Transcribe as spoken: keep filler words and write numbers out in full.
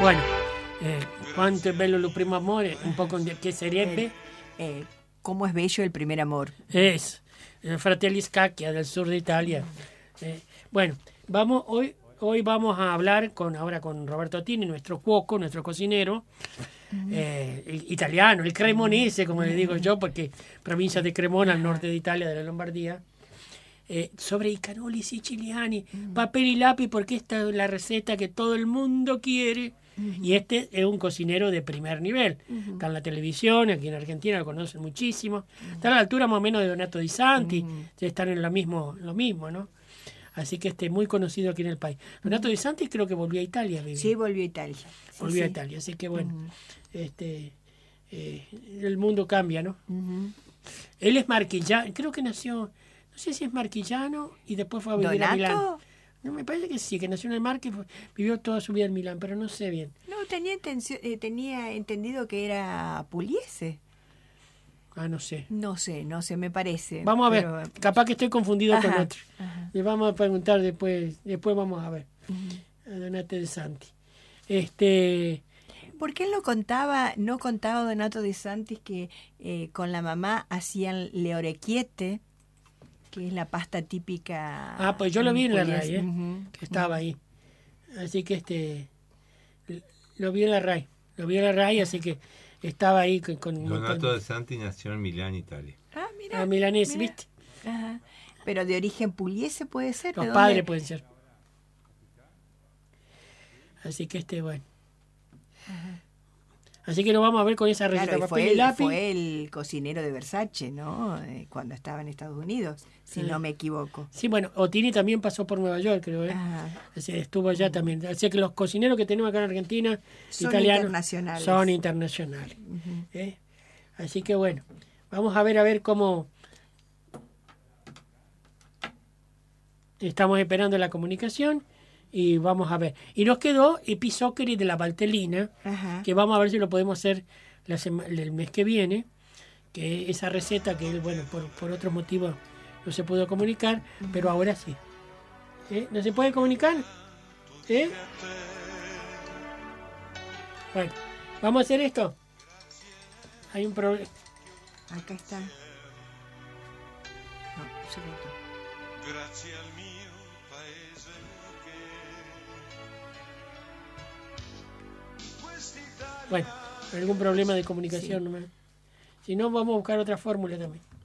Bueno, eh, quanto è bello il primo amore, un po' con che sarebbe? Eh, eh, ¿Cómo es bello el primer amor? Es eh, Fratelli Scacchia del sur de Italia. Eh, bueno, vamos hoy hoy vamos a hablar con ahora con Roberto Tini, nuestro cuoco, nuestro cocinero eh, el italiano, el cremonese, como le digo yo, porque provincia de Cremona, al norte de Italia, de la Lombardía. Eh, sobre i cannoli siciliani, papel y lápiz, porque esta es la receta que todo el mundo quiere. Uh-huh. Y este es un cocinero de primer nivel. Uh-huh. Está en la televisión, aquí en Argentina lo conocen muchísimo. Uh-huh. Está a la altura más o menos de Donato Di Santi, uh-huh. están en lo mismo, lo mismo, ¿no? Así que este muy conocido aquí en el país. Donato uh-huh. Di Santi creo que volvió a Italia. Viví. Sí, volvió a Italia. Sí, volvió sí. a Italia, así que bueno, uh-huh. este eh, el mundo cambia, ¿no? Uh-huh. Él es marquillano, creo que nació... No sé si es marquillano y después fue a vivir ¿Donato? a Milán. No, me parece que sí, que nació en el Marque, vivió toda su vida en Milán, pero no sé bien. No, tenía, intención, eh, tenía entendido que era Pugliese. Ah, no sé. No sé, no sé, me parece. Vamos a pero... ver, capaz que estoy confundido ajá, con otro. Ajá. Le vamos a preguntar después, después vamos a ver. Uh-huh. A Donato Di Santi. Este... ¿Por qué él no contaba, no contaba Donato Di Santi que eh, con la mamá hacían le orecchiette, que es la pasta típica? Ah, pues yo lo vi en la R A I, ¿eh? Uh-huh. Que estaba ahí. Así que este lo vi en la R A I. Lo vi en la R A I, así que estaba ahí con... con Donato con... Di Santi nació en Milán, Italia. Ah, mira. Ah, milanés, mira. ¿viste? Ajá. Pero de origen pugliese puede ser. Los ¿de padres dónde? pueden ser. Así que este, bueno. Ajá. Así que lo vamos a ver con esa receta. Claro, y papel fue, y el, lápiz. fue el cocinero de Versace, ¿no? Eh, cuando estaba en Estados Unidos, si sí. no me equivoco. Sí, bueno, Ottini también pasó por Nueva York, creo, ¿eh? Así, estuvo allá uh-huh. también. Así que los cocineros que tenemos acá en Argentina, son italianos, internacionales. son internacionales. Uh-huh. ¿eh? Así que bueno, vamos a ver a ver cómo estamos esperando la comunicación. Y vamos a ver. Y nos quedó Episoccheri de la Valtellina, ajá. que vamos a ver si lo podemos hacer la sema- el mes que viene, que esa receta que él, bueno, por, por otros motivos no se pudo comunicar, uh-huh. pero ahora sí. ¿Eh? ¿No se puede comunicar? ¿Eh? Bueno, ¿vamos a hacer esto? Hay un problema. Acá está. No, se cortó. Grazie al mio paese. Bueno, algún problema de comunicación. Sí. ¿No? Si no, vamos a buscar otra fórmula también.